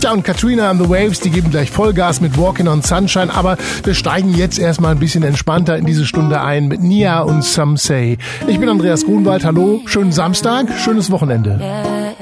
Tja, und Katrina and the Waves, die geben gleich Vollgas mit Walking on Sunshine, aber wir steigen jetzt erstmal ein bisschen entspannter in diese Stunde ein mit Nia und Some Say. Ich bin Andreas Grunwald, hallo, schönen Samstag, schönes Wochenende.